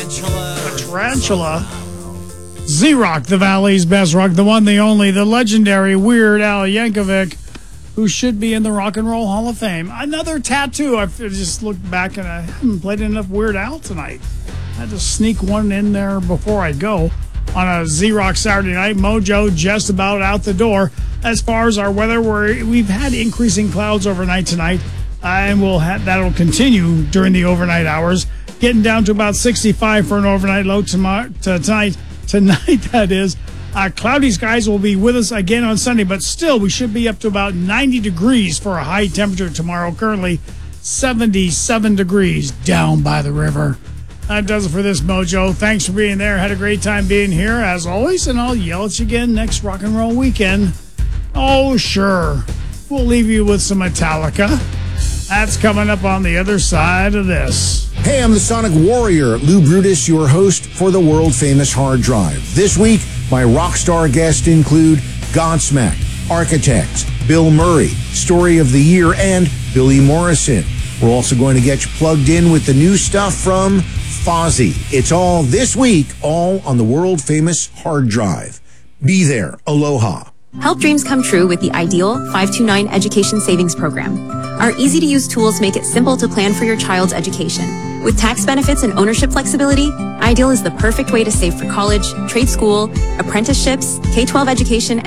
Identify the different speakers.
Speaker 1: Tarantula. Z-Rock, the Valley's best rock, the one, the only, the legendary Weird Al Yankovic, who should be in the Rock and Roll Hall of Fame. Another tattoo. I just looked back and I haven't played enough Weird Al tonight. I had to sneak one in there before I go on a Z-Rock Saturday night. Mojo just about out the door. As far as our weather, we've had increasing clouds overnight tonight, and that'll continue during the overnight hours, getting down to about 65 for an overnight low tonight. Tonight, that is. Cloudy skies will be with us again on Sunday, but still we should be up to about 90 degrees for a high temperature tomorrow. Currently 77 degrees down by the river. That does it for this, Mojo. Thanks for being there. Had a great time being here, as always, and I'll yell at you again next rock and roll weekend. Oh, sure. We'll leave you with some Metallica. That's coming up on the other side of this.
Speaker 2: Hey, I'm the Sonic Warrior, Lou Brutus, your host for the world-famous Hard Drive. This week, my rock star guests include Godsmack, Architects, Bill Murray, Story of the Year, and Billy Morrison. We're also going to get you plugged in with the new stuff from Fozzy. It's all this week, all on the world-famous Hard Drive. Be there. Aloha.
Speaker 3: Help dreams come true with the Ideal 529 Education Savings Program. Our easy-to-use tools make it simple to plan for your child's education. With tax benefits and ownership flexibility, Ideal is the perfect way to save for college, trade school, apprenticeships, K-12 education,